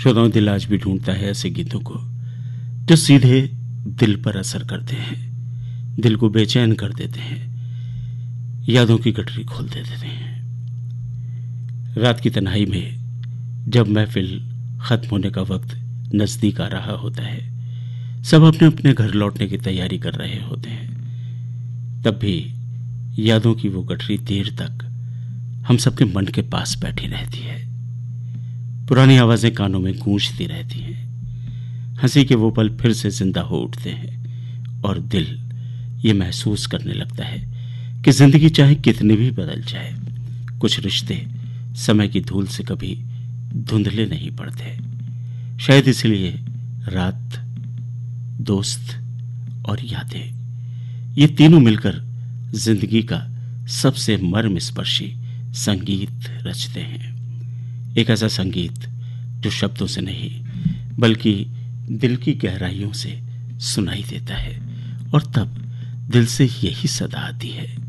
श्रोताओं, दिल आज भी ढूंढता है ऐसे गीतों को जो सीधे दिल पर असर करते हैं, दिल को बेचैन कर देते हैं, यादों की गठरी खोल देते हैं। रात की तन्हाई में जब महफिल खत्म होने का वक्त नजदीक आ रहा होता है, सब अपने अपने घर लौटने की तैयारी कर रहे होते हैं, तब भी यादों की वो गठरी देर तक हम सबके मन के पास बैठी रहती है। पुरानी आवाजें कानों में गूंजती रहती हैं, हंसी के वो पल फिर से जिंदा हो उठते हैं और दिल ये महसूस करने लगता है कि जिंदगी चाहे कितनी भी बदल जाए, कुछ रिश्ते समय की धूल से कभी धुंधले नहीं पड़ते। शायद इसलिए रात, दोस्त और यादें, ये तीनों मिलकर जिंदगी का सबसे मर्मस्पर्शी संगीत रचते हैं। एक ऐसा संगीत जो शब्दों से नहीं बल्कि दिल की गहराइयों से सुनाई देता है और तब दिल से यही सदा आती है,